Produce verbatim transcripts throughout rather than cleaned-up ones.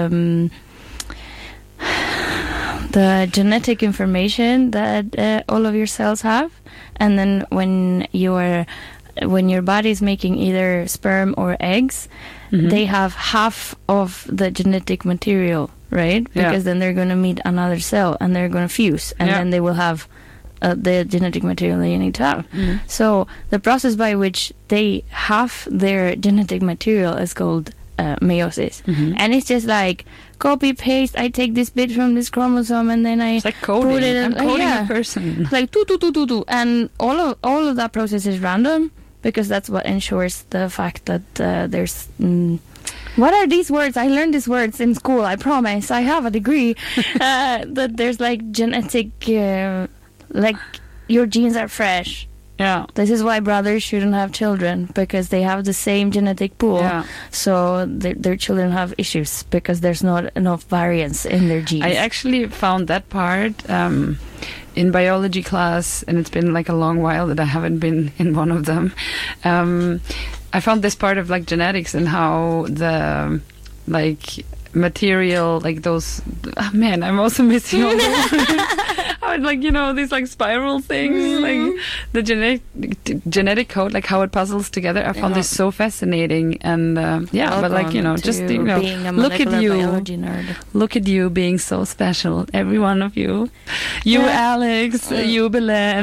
um, the genetic information that uh, all of your cells have, and then when your when your body is making either sperm or eggs, mm-hmm. they have half of the genetic material, right? Because yeah. then they're going to meet another cell and they're going to fuse, and yeah. then they will have uh, the genetic material they need to have. Mm-hmm. So the process by which they have their genetic material is called uh, meiosis, mm-hmm. and it's just like copy paste. I take this bit from this chromosome and then I it's like coding. put it in. I'm coding uh, yeah. a person. Like do do do do do, and all of all of that process is random because that's what ensures the fact that uh, there's. Mm, what are these words? I learned these words in school. I promise. I have a degree. uh, that there's like genetic, uh, like your genes are fresh. Yeah. This is why brothers shouldn't have children, because they have the same genetic pool. Yeah. So their, their children have issues because there's not enough variance in their genes. I actually found that part um, in biology class, and it's been like a long while that I haven't been in one of them. Um, I found this part of like genetics and how the like material, like those. Oh, man, I'm also missing all the how it, like, you know, these like spiral things, mm-hmm. like the genetic d- genetic code, like how it puzzles together. I found yeah. this so fascinating, and uh, yeah, Welcome but like, you know, just you know, look at you, nerd. look at you being so special, every one of you, you yeah. Alex, uh, you Belen.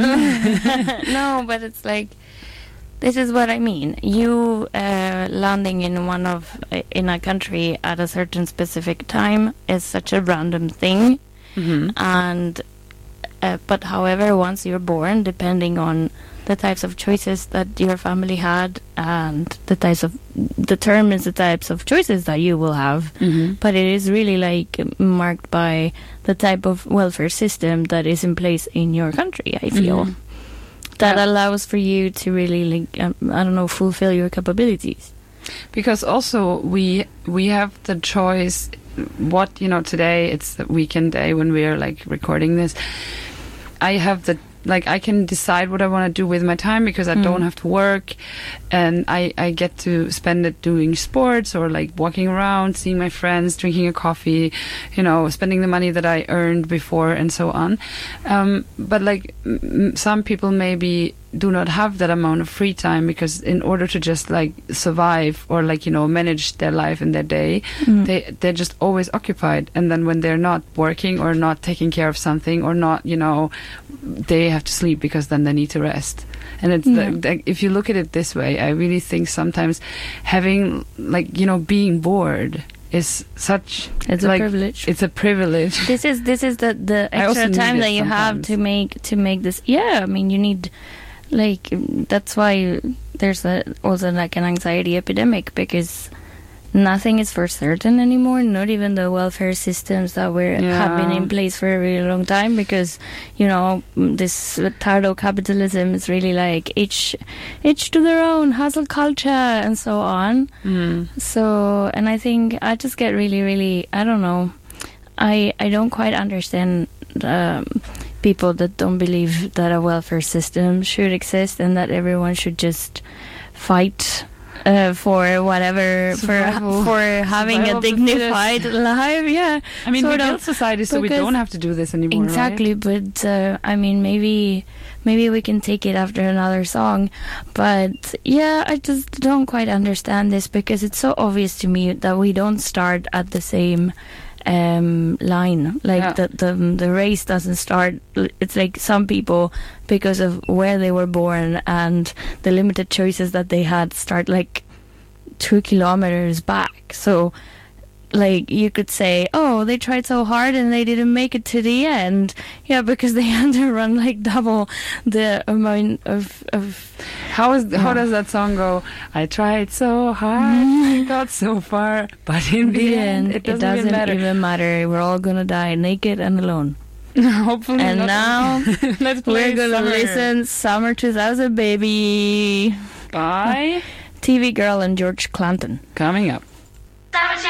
No, but it's like. This is what I mean. You uh, landing in one of uh, in a country at a certain specific time is such a random thing, mm-hmm. and uh, but however, once you're born, depending on the types of choices that your family had and the types of determines the types of choices that you will have. Mm-hmm. But it is really like marked by the type of welfare system that is in place in your country, I feel. Mm-hmm. That yeah. allows for you to really, like, um, I don't know, fulfill your capabilities. Because also we we have the choice. What, you know, today it's the weekend day when we are like recording this. I have the like I can decide what I want to do with my time because I mm. don't have to work, and I, I get to spend it doing sports or like walking around, seeing my friends, drinking a coffee, you know, spending the money that I earned before and so on. Um, but like m- some people maybe do not have that amount of free time because in order to just like survive or like, you know, manage their life in their day, mm. they, they're just always occupied. And then when they're not working or not taking care of something or not, you know, they have to sleep because then they need to rest. And it's yeah. the, the, if you look at it this way, I really think sometimes having like, you know, being bored is such it's like, a privilege. It's a privilege. This is this is the the extra time that you sometimes. have to make to make this. Yeah, I mean, you need. Like, that's why there's a, also like an anxiety epidemic, because nothing is for certain anymore, not even the welfare systems that were yeah. have been in place for a really long time, because, you know, this tardo capitalism is really like each each to their own, hustle culture and so on. Mm. So, and I think I just get really, really, I don't know, I, I don't quite understand um, people that don't believe that a welfare system should exist and that everyone should just fight uh, for whatever Survival. for for having Survival a dignified life. Yeah, I mean, we sort built of, society so we don't have to do this anymore. Exactly, right? But uh, I mean, maybe maybe we can take it after another song. But yeah, I just don't quite understand this, because it's so obvious to me that we don't start at the same Um, line. Like yeah. the, the the race doesn't start. It's like some people, because of where they were born and the limited choices that they had, start like two kilometers back. So like you could say, oh, they tried so hard and they didn't make it to the end. Yeah, because they had to run like double the amount of of how is yeah. how does that song go? I tried so hard, I got so far, but in the, the end, it doesn't, it doesn't even, matter. even matter. We're all gonna die naked and alone. Hopefully and not. Now Let's play we're gonna summer. listen Summer two thousand, baby. Bye. T V Girl and George Clanton. Coming up.